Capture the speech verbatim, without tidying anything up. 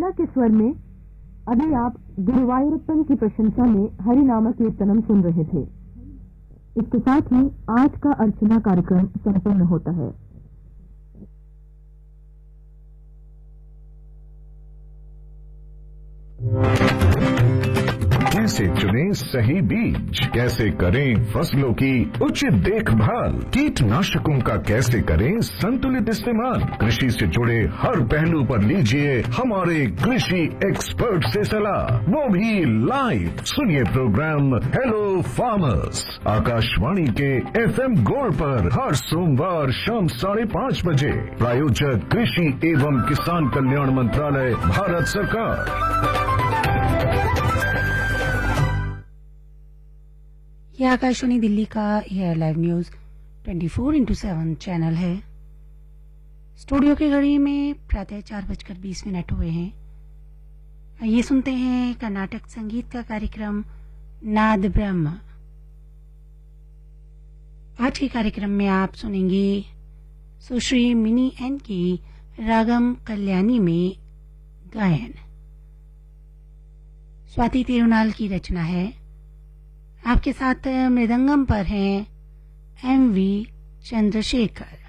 वीणा के स्वर में अभी आप गुरुवायूरप्पन की प्रशंसा में हरिनाम कीर्तनम सुन रहे थे। इसके साथ ही आज का अर्चना कार्यक्रम संपन्न होता है। कैसे चुनें सही बीज, कैसे करें फसलों की उचित देखभाल, कीटनाशकों का कैसे करें संतुलित इस्तेमाल, कृषि से जुड़े हर पहलू पर लीजिए हमारे कृषि एक्सपर्ट से सलाह, वो भी लाइव। सुनिए प्रोग्राम हेलो फार्मर्स आकाशवाणी के एफएम गोल्ड पर हर सोमवार शाम साढ़े पाँच बजे। प्रायोजक कृषि एवं किसान कल्याण मंत्रालय, भारत सरकार। यह आकाशवाणी दिल्ली का एयर लाइव न्यूज चौबीस इंटू सेवन चैनल है। स्टूडियो की घड़ी में प्रातः चार बजकर बीस मिनट हुए हैं। आइए सुनते हैं कर्नाटक संगीत का कार्यक्रम नाद ब्रह्म। आज के कार्यक्रम में आप सुनेंगे सुश्री मिनी एन की रागम कल्याणी में गायन। स्वाति तिरुनाल की रचना है। आपके साथ मृदंगम पर हैं एम वी चंद्रशेखर।